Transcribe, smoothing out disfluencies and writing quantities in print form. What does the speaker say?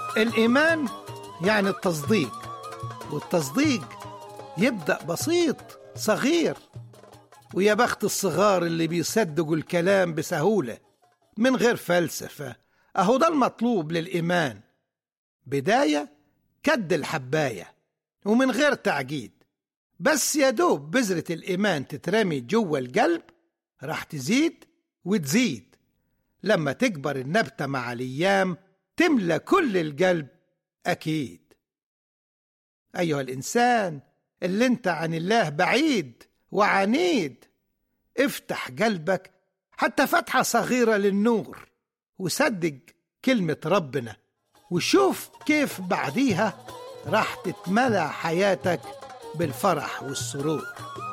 الإيمان يعني التصديق، والتصديق يبدأ بسيط صغير، ويا بخت الصغار اللي بيصدقوا الكلام بسهولة من غير فلسفة. أهو ده المطلوب للإيمان، بداية كد الحباية ومن غير تعقيد، بس يا دوب بذرة الإيمان تترمي جوه القلب راح تزيد وتزيد. لما تكبر النبتة مع الأيام تملى كل القلب أكيد. أيها الإنسان اللي انت عن الله بعيد وعنيد، افتح قلبك حتى فتحة صغيرة للنور، وصدق كلمة ربنا، وشوف كيف بعديها راح تتملى حياتك بالفرح والسرور.